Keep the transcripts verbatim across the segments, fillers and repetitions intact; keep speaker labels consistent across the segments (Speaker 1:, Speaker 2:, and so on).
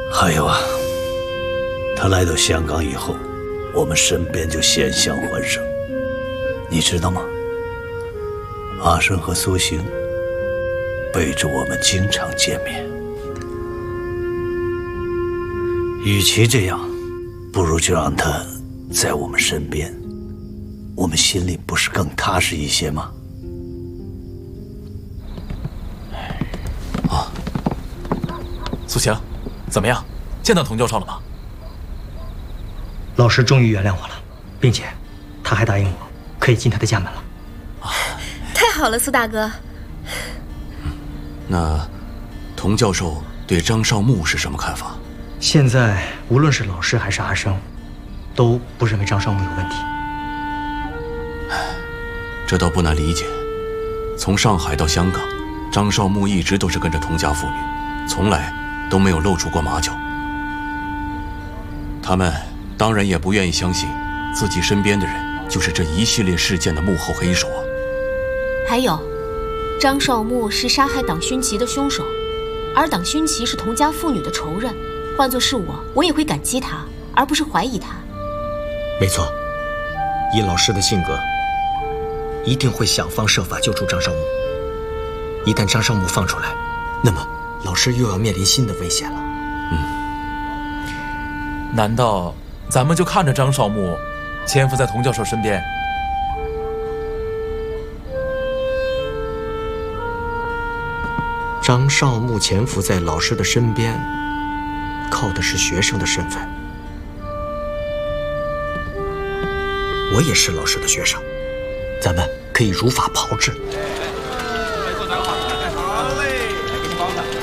Speaker 1: 还有啊，他来到香港以后，我们身边就险象环生，你知道吗？阿生和苏醒背着我们经常见面。与其这样，不如就让他在我们身边，我们心里不是更踏实一些吗？
Speaker 2: 啊，苏晴，怎么样？见到童教授了吗？
Speaker 3: 老师终于原谅我了，并且他还答应我可以进他的家门了。
Speaker 4: 啊，太好了，苏大哥。
Speaker 5: 那童教授对张少木是什么看法？
Speaker 3: 现在无论是老师还是阿生，都不认为张少木有问题。
Speaker 5: 这倒不难理解。从上海到香港，张少木一直都是跟着童家妇女，从来都没有露出过马脚。他们当然也不愿意相信自己身边的人就是这一系列事件的幕后黑手啊。
Speaker 6: 还有，张少木是杀害党勋奇的凶手，而党勋奇是童家妇女的仇人。换作是我，我也会感激他，而不是怀疑他。
Speaker 7: 没错，以老师的性格，一定会想方设法救出张少木。一旦张少木放出来，那么老师又要面临新的危险了。
Speaker 5: 嗯，
Speaker 2: 难道咱们就看着张少木潜伏在童教授身边？
Speaker 7: 张少木潜伏在老师的身边，靠的是学生的身份。我也是老师的学生，咱们可以如法炮制。
Speaker 8: 好嘞，来给你包上。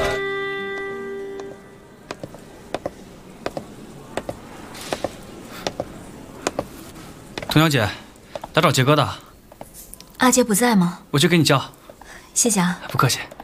Speaker 9: 童小姐，来找杰哥的。
Speaker 10: 阿杰不在吗？
Speaker 9: 我去给你叫。
Speaker 10: 谢谢啊。
Speaker 9: 不客气。